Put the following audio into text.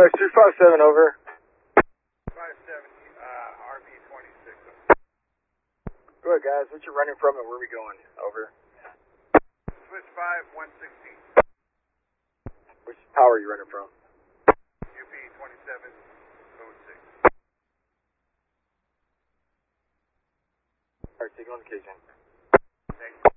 Dispatch 257, over. 57, RV-26. Go ahead, guys. What you running from and where are we going? Over. Switch 5, 116. Which tower are you running from? UP 27, code 6. Alright, take on location. Thanks.